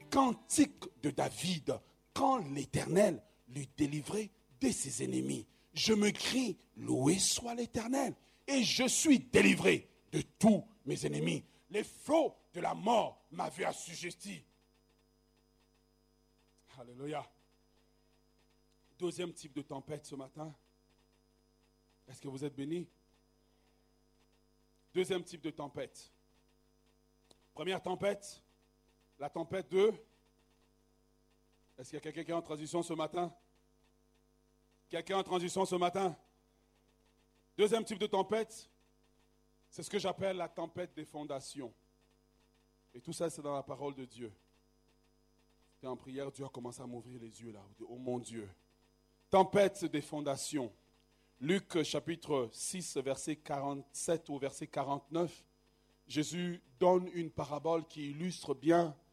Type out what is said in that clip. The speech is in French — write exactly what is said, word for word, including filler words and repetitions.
cantique de David, quand l'Éternel l'eut délivré de ses ennemis. Je me crie, loué soit l'Éternel, et je suis délivré de tous mes ennemis. Les flots de la mort m'avaient assujetti. Alléluia. Deuxième type de tempête ce matin. Est-ce que vous êtes bénis? Deuxième type de tempête. Première tempête, la tempête de... Est-ce qu'il y a quelqu'un qui est en transition ce matin? Quelqu'un en transition ce matin? Deuxième type de tempête, c'est ce que j'appelle la tempête des fondations. Et tout ça, c'est dans la parole de Dieu. J'étais en prière, Dieu a commencé à m'ouvrir les yeux là. Oh mon Dieu. Tempête des fondations. Luc chapitre six, verset quarante-sept au verset quarante-neuf. Jésus donne une parabole qui illustre bien